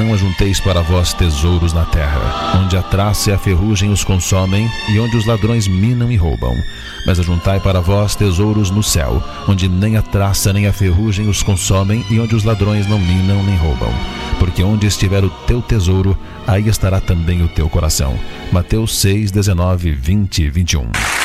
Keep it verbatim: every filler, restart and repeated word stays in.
não ajunteis para vós tesouros na terra, onde a traça e a ferrugem os consomem, e onde os ladrões minam e roubam. Mas ajuntai para vós tesouros no céu, onde nem a traça nem a ferrugem os consomem, e onde os ladrões não minam nem roubam. Porque onde estiver o teu tesouro, aí estará também o teu coração. Mateus seis, dezenove, vinte e vinte e um.